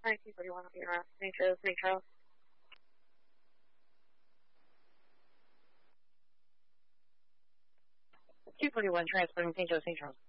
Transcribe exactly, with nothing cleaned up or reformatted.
Hi, two forty-one, Saint Charles, Saint Charles. two forty-one, transporting Saint Joe, Saint Charles.